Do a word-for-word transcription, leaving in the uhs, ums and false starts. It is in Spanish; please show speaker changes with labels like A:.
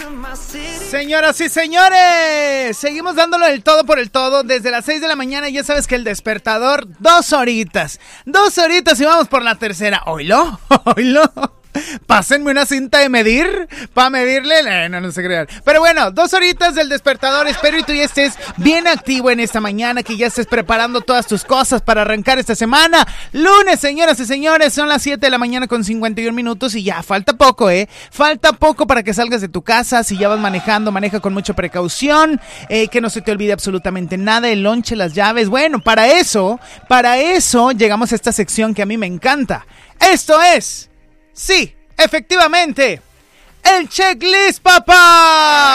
A: Señoras y señores, seguimos dándolo el todo por el todo desde las seis de la mañana. Ya sabes que el despertador, dos horitas, dos horitas y vamos por la tercera. Oilo, oilo. Pásenme una cinta de medir para medirle. Eh, no, no se crean. Pero bueno, dos horitas del despertador. Espero y tú ya estés bien activo en esta mañana, que ya estés preparando todas tus cosas para arrancar esta semana. Lunes, señoras y señores, son las siete de la mañana con cincuenta y un minutos y ya falta poco, ¿eh? Falta poco para que salgas de tu casa. Si ya vas manejando, maneja con mucha precaución. Eh, que no se te olvide absolutamente nada, el lonche, las llaves. Bueno, para eso, para eso llegamos a esta sección que a mí me encanta. Esto es... Sí, efectivamente, el checklist, papá.